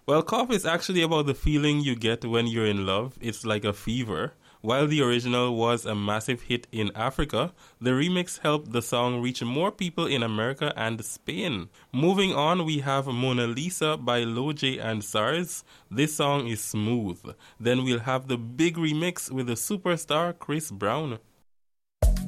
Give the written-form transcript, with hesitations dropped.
Well, Cough is actually about the feeling you get when you're in love. It's like a fever. While the original was a massive hit in Africa, the remix helped the song reach more people in America and Spain. Moving on, we have Mona Lisa by Lil J and SARS. This song is smooth. Then we'll have the big remix with the superstar Chris Brown.